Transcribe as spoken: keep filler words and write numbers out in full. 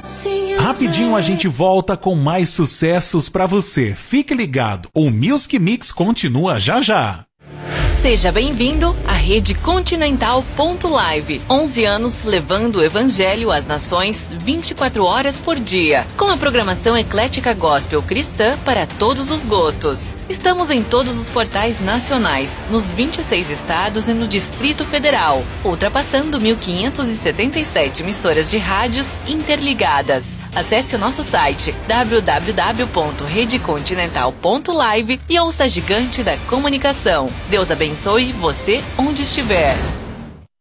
Rapidinho a gente volta com mais sucessos pra você. Fique ligado, o Music Mix continua já já. Seja bem-vindo à Rede Continental ponto live. onze anos levando o evangelho às nações vinte e quatro horas por dia. Com a programação eclética gospel cristã para todos os gostos. Estamos em todos os portais nacionais, nos vinte e seis estados e no Distrito Federal, ultrapassando mil quinhentas e setenta e sete emissoras de rádios interligadas. Acesse o nosso site w w w ponto rede continental ponto live e ouça a gigante da comunicação. Deus abençoe você onde estiver.